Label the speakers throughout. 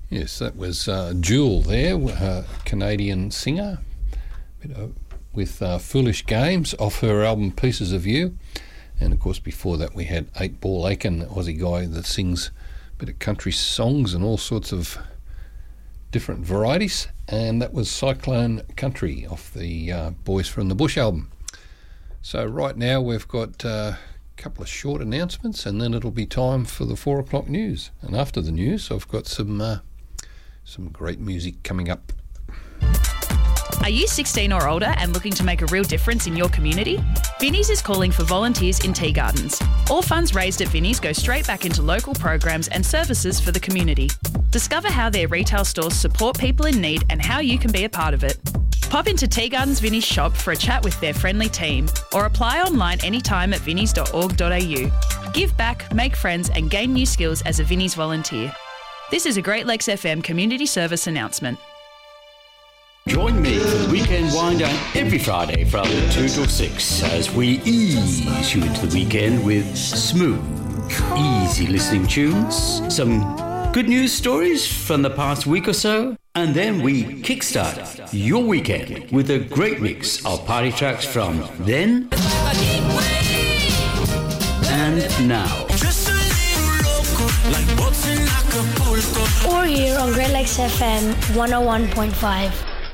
Speaker 1: Yes, that was Jewel there, a Canadian singer, with Foolish Games off her album Pieces of You. And of course before that we had 8 Ball Aiken, an Aussie guy that sings a bit of country songs and all sorts of different varieties. And that was Cyclone Country off the Boys from the Bush album. So right now we've got a couple of short announcements and then it'll be time for the 4 o'clock news. And after the news I've got some great music coming up.
Speaker 2: Are you 16 or older and looking to make a real difference in your community? Vinnie's is calling for volunteers in tea gardens. All funds raised at Vinnie's go straight back into local programs and services for the community. Discover how their retail stores support people in need and how you can be a part of it. Pop into Tea Gardens Vinnie's shop for a chat with their friendly team or apply online anytime at vinnies.org.au. Give back, make friends and gain new skills as a Vinnie's volunteer. This is a Great Lakes FM community service announcement.
Speaker 3: Join me for the weekend wind down every Friday from 2 till 6 as we ease you into the weekend with smooth, easy listening tunes, some good news stories from the past week or so, and then we kickstart your weekend with a great mix of party tracks from then and now.
Speaker 4: Or here on Great Lakes FM 101.5.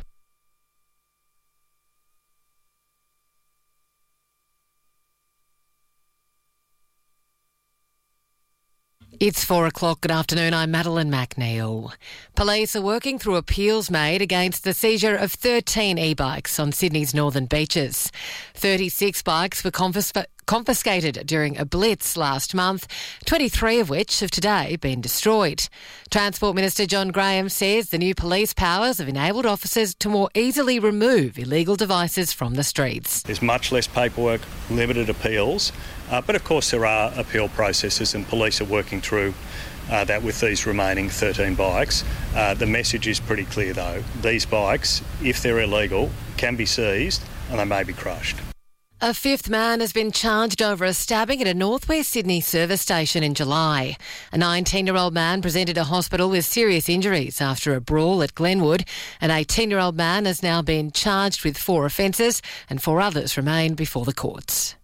Speaker 5: It's 4 o'clock. Good afternoon. I'm Madeline McNeil. Police are working through appeals made against the seizure of 13 e-bikes on Sydney's northern beaches. 36 bikes were confiscated during a blitz last month, 23 of which have today been destroyed. Transport Minister John Graham says the new police powers have enabled officers to more easily remove illegal devices from the streets.
Speaker 6: There's much less paperwork, limited appeals, but of course there are appeal processes and police are working through that with these remaining 13 bikes. The message is pretty clear though. These bikes, if they're illegal, can be seized and they may be crushed.
Speaker 5: A fifth man has been charged over a stabbing at a northwest Sydney service station in July. A 19-year-old man presented to hospital with serious injuries after a brawl at Glenwood. An 18-year-old man has now been charged with 4 offences and 4 others remain before the courts.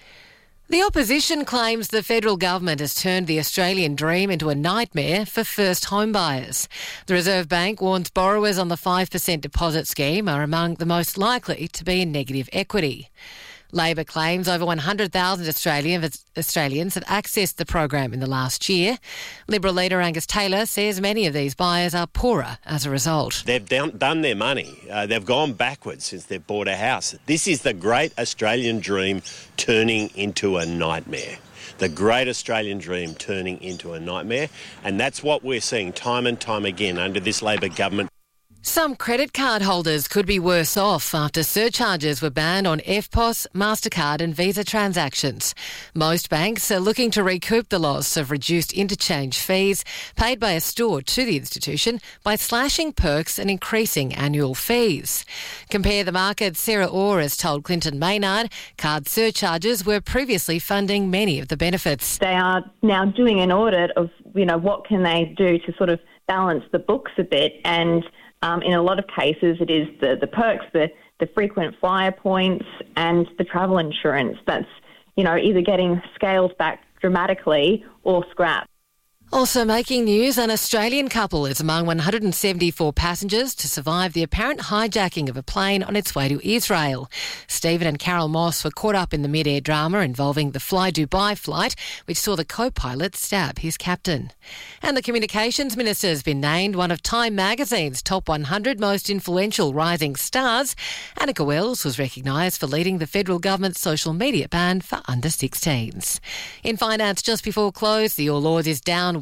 Speaker 5: The opposition claims the federal government has turned the Australian dream into a nightmare for first home buyers. The Reserve Bank warns borrowers on the 5% deposit scheme are among the most likely to be in negative equity. Labor claims over 100,000 Australians have accessed the program in the last year. Liberal leader Angus Taylor says many of these buyers are poorer as a result.
Speaker 7: They've done their money. They've gone backwards since they've bought a house. This is the great Australian dream turning into a nightmare. The great Australian dream turning into a nightmare. And that's what we're seeing time and time again under this Labor government.
Speaker 5: Some credit card holders could be worse off after surcharges were banned on EFTPOS, MasterCard and Visa transactions. Most banks are looking to recoup the loss of reduced interchange fees paid by a store to the institution by slashing perks and increasing annual fees. Compare the Market, Sarah Orr has told Clinton Maynard card surcharges were previously funding many of the benefits.
Speaker 8: They are now doing an audit of, what can they do to sort of balance the books a bit, and in a lot of cases, it is the perks, the frequent flyer points and the travel insurance that's, either getting scaled back dramatically or scrapped.
Speaker 5: Also making news, an Australian couple is among 174 passengers to survive the apparent hijacking of a plane on its way to Israel. Stephen and Carol Moss were caught up in the mid-air drama involving the Fly Dubai flight, which saw the co-pilot stab his captain. And the Communications Minister has been named one of Time magazine's top 100 most influential rising stars. Annika Wells was recognised for leading the federal government's social media ban for under 16s. In finance, just before close, the All Ords is down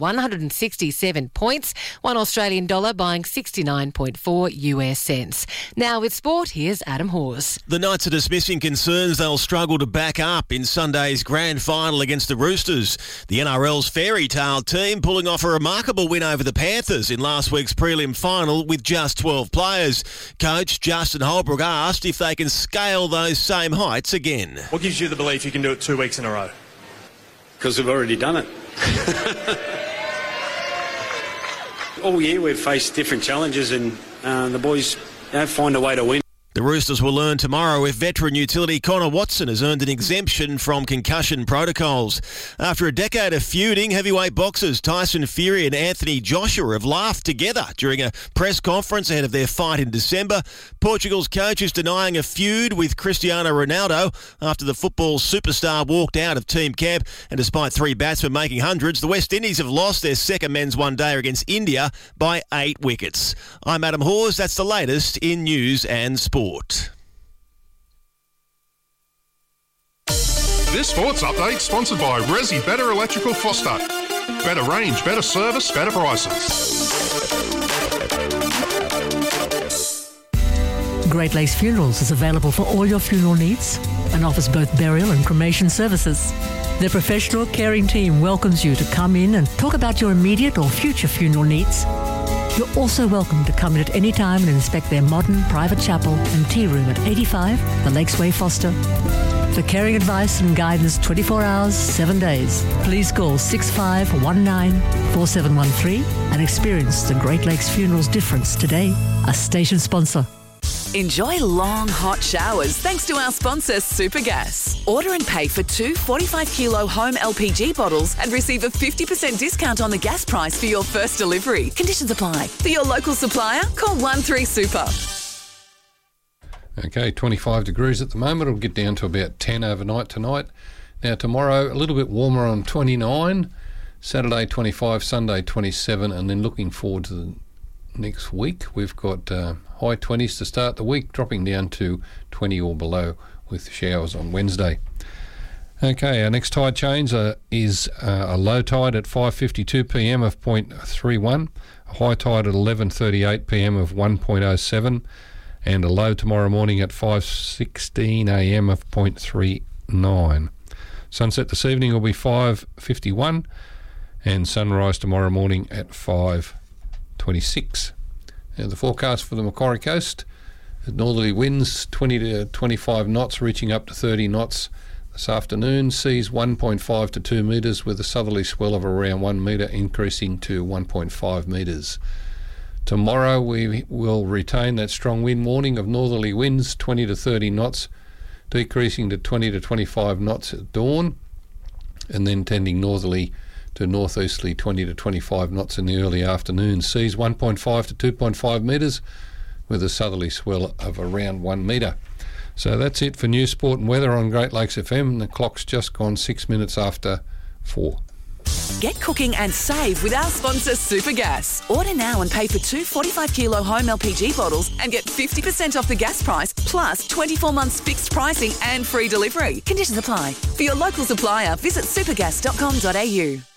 Speaker 5: 167 points, $1 Australian dollar buying 69.4 US cents. Now with sport, here's Adam Hawes.
Speaker 9: The Knights are dismissing concerns they'll struggle to back up in Sunday's grand final against the Roosters. The NRL's fairy tale team pulling off a remarkable win over the Panthers in last week's prelim final with just 12 players. Coach Justin Holbrook asked if they can scale those same heights again.
Speaker 10: What gives you the belief you can do it 2 weeks in a row?
Speaker 11: Because we've already done it. all year we've faced different challenges, and the boys find a way to win.
Speaker 9: The Roosters will learn tomorrow if veteran utility Connor Watson has earned an exemption from concussion protocols. After a decade of feuding, heavyweight boxers Tyson Fury and Anthony Joshua have laughed together during a press conference ahead of their fight in December. Portugal's coach is denying a feud with Cristiano Ronaldo after the football superstar walked out of team camp. And despite 3 batsmen making hundreds, the West Indies have lost their second men's one-dayer against India by 8 wickets. I'm Adam Hawes. That's the latest in news and sport.
Speaker 12: This sports update sponsored by Resi Better Electrical Foster. Better range, better service, better prices.
Speaker 13: Great Lakes Funerals is available for all your funeral needs and offers both burial and cremation services. Their professional caring team welcomes you to come in and talk about your immediate or future funeral needs. You're also welcome to come in at any time and inspect their modern private chapel and tea room at 85 The Lakes Way, Foster. For caring advice and guidance 24 hours, 7 days, please call 6519-4713 and experience the Great Lakes Funerals difference today. A station sponsor.
Speaker 14: Enjoy long, hot showers thanks to our sponsor, Supergas. Order and pay for 2 45-kilo home LPG bottles and receive a 50% discount on the gas price for your first delivery. Conditions apply. For your local supplier, call 13-SUPER.
Speaker 1: Okay, 25 degrees at the moment. It'll get down to about 10 overnight tonight. Now, tomorrow, a little bit warmer on 29. Saturday, 25. Sunday, 27. And then looking forward to the next week, we've got high 20s to start the week, dropping down to 20 or below with showers on Wednesday. Okay, our next tide change is a low tide at 5:52 p.m. of 0.31, a high tide at 11:38 p.m. of 1.07, and a low tomorrow morning at 5:16 a.m. of 0.39. Sunset this evening will be 5:51, and sunrise tomorrow morning at 5:26. Now the forecast for the Macquarie Coast: northerly winds 20 to 25 knots, reaching up to 30 knots this afternoon. Seas 1.5 to 2 metres, with a southerly swell of around 1 metre, increasing to 1.5 metres. Tomorrow we will retain that strong wind warning of northerly winds 20 to 30 knots, decreasing to 20 to 25 knots at dawn, and then tending northerly to northeasterly 20 to 25 knots in the early afternoon. Seas 1.5 to 2.5 metres, with a southerly swell of around 1 metre. So that's it for news, sport and weather on Great Lakes FM. The clock's just gone 6 minutes after 4.
Speaker 14: Get cooking and save with our sponsor, Supergas. Order now and pay for 2 45-kilo home LPG bottles and get 50% off the gas price, plus 24 months fixed pricing and free delivery. Conditions apply. For your local supplier, visit supergas.com.au.